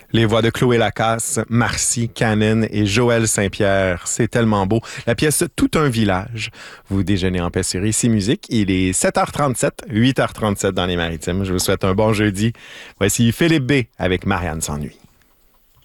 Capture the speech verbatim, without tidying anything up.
Les voix de Chloé Lacasse, Marcy Cannon et Joël Saint-Pierre. C'est tellement beau. La pièce Tout un village. Vous déjeunez en paix sur Ici Musique. Il est sept heures trente-sept, huit heures trente-sept dans les Maritimes. Je vous souhaite un bon jeudi. Voici Philippe B. avec Marianne s'ennuie.